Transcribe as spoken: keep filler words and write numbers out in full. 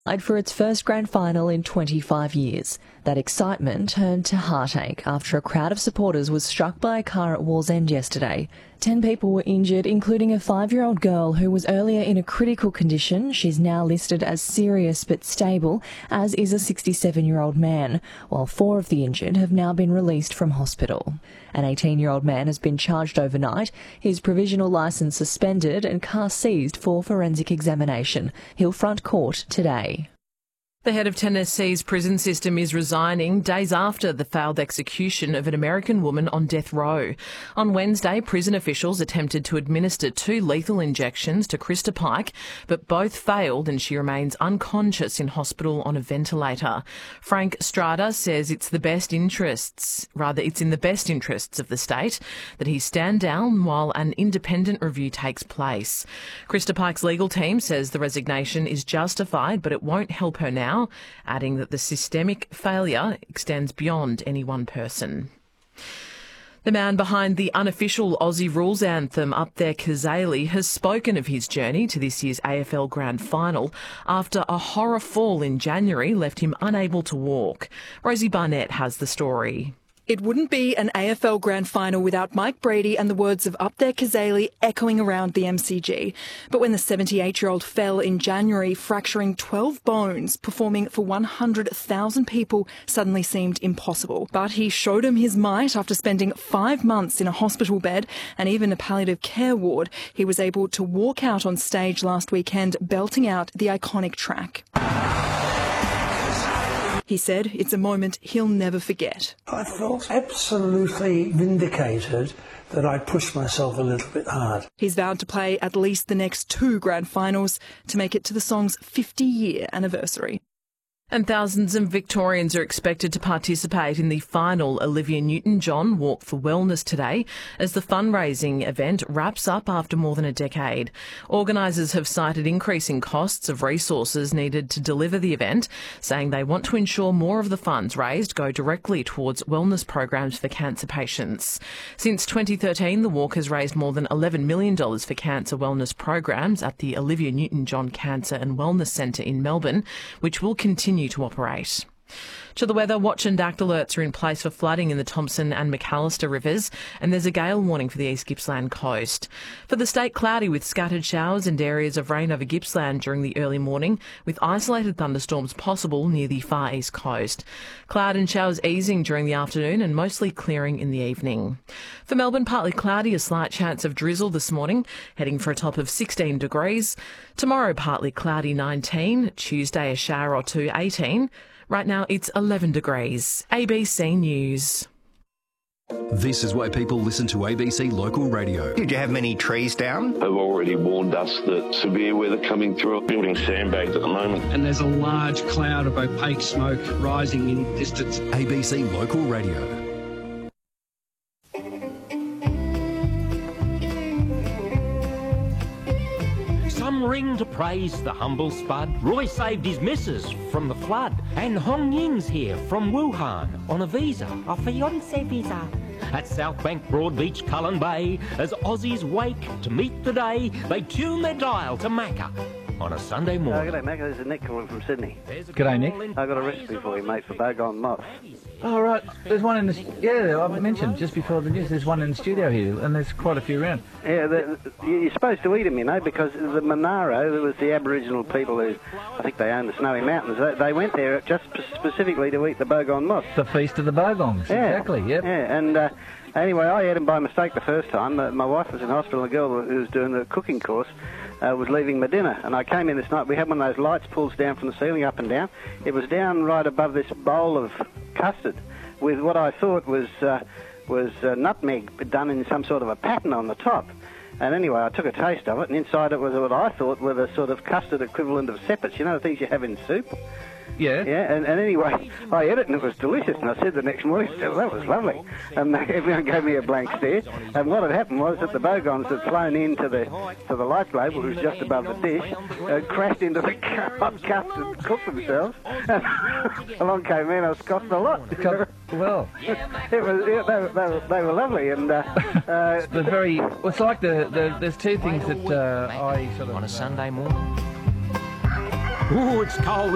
For its first grand final in twenty-five years. That excitement turned to heartache after a crowd of supporters was struck by a car at Wallsend yesterday. Ten people were injured, including a five-year-old girl who was earlier in a critical condition. She's now listed as serious but stable, as is a sixty-seven-year-old man, while four of the injured have now been released from hospital. An eighteen-year-old man has been charged overnight, his provisional licence suspended and car seized for forensic examination. He'll front court today. The head of Tennessee's prison system is resigning days after the failed execution of an American woman on death row. On Wednesday, prison officials attempted to administer two lethal injections to Krista Pike, but both failed and she remains unconscious in hospital on a ventilator. Frank Strada says it's the best interests, rather it's in the best interests of the state that he stand down while an independent review takes place. Krista Pike's legal team says the resignation is justified, but it won't help her now, adding that the systemic failure extends beyond any one person. The man behind the unofficial Aussie rules anthem, Up There Kazali, has spoken of his journey to this year's A F L Grand Final after a horror fall in January left him unable to walk. Rosie Barnett has the story. It wouldn't be an A F L Grand Final without Mike Brady and the words of Up There Kazali echoing around the M C G. But when the seventy-eight-year-old fell in January, fracturing twelve bones, performing for one hundred thousand people suddenly seemed impossible. But he showed him his might after spending five months in a hospital bed and even a palliative care ward. He was able to walk out on stage last weekend, belting out the iconic track. He said it's a moment he'll never forget. I felt absolutely vindicated that I pushed myself a little bit hard. He's vowed to play at least the next two grand finals to make it to the song's fifty-year anniversary. And thousands of Victorians are expected to participate in the final Olivia Newton-John Walk for Wellness today as the fundraising event wraps up after more than a decade. Organisers have cited increasing costs of resources needed to deliver the event, saying they want to ensure more of the funds raised go directly towards wellness programs for cancer patients. Since twenty thirteen, the walk has raised more than eleven million dollars for cancer wellness programs at the Olivia Newton-John Cancer and Wellness Centre in Melbourne, which will continue to operate. To the weather, watch and act alerts are in place for flooding in the Thompson and McAllister rivers, and there's a gale warning for the East Gippsland coast. For the state, cloudy with scattered showers and areas of rain over Gippsland during the early morning, with isolated thunderstorms possible near the far east coast. Cloud and showers easing during the afternoon and mostly clearing in the evening. For Melbourne, partly cloudy, a slight chance of drizzle this morning, heading for a top of sixteen degrees. Tomorrow, partly cloudy, nineteen. Tuesday, a shower or two, eighteen. Right now, it's eleven degrees. A B C News. This is why people listen to A B C Local Radio. Did you have many trees down? They've already warned us that severe weather coming through, building sandbags at the moment. And there's a large cloud of opaque smoke rising in distance. A B C Local Radio. Some ring to praise the humble spud. Roy saved his missus from the flood. And Hong Ying's here from Wuhan on a visa, a fiancé visa. At South Bank, Broadbeach, Cullen Bay, as Aussies wake to meet the day, they tune their dial to Macca on a Sunday morning. Oh, g'day, Macca. This is Nick calling from Sydney. G'day, Nick. I've got a recipe for you, mate, for bogong moss. Oh, right. There's one in the... Yeah, I mentioned just before the news, there's one in the studio here, and there's quite a few around. Yeah, the, you're supposed to eat them, you know, because the Monaro, there was the Aboriginal people who, I think they own the Snowy Mountains, they, they went there just specifically to eat the bogong moss. The Feast of the Bogongs, yeah. Exactly, yep. Yeah, and uh, anyway, I ate them by mistake the first time. Uh, my wife was in hospital, and the girl who was doing the cooking course Uh, was leaving my dinner, and I came in this night. We had one of those lights pulls down from the ceiling up and down. It was down right above this bowl of custard with what I thought was uh, was uh, nutmeg done in some sort of a pattern on the top. And anyway, I took a taste of it, and inside it was what I thought were the sort of custard equivalent of sepets, you know, the things you have in soup. Yeah. Yeah, and, and anyway, I ate it and it was delicious. And I said the next morning, oh, that was lovely. And everyone gave me a blank stare. And what had happened was that the bogons had flown into the to the light globe, which was just above the dish, uh, crashed into the hot custard, cooked themselves. And along came me and I was cost a lot. Well, it was yeah, they, were, they, were, they were lovely. And uh, uh, the very well, it's like the, the there's two things that uh, I sort of on a Sunday morning. Ooh, it's cold.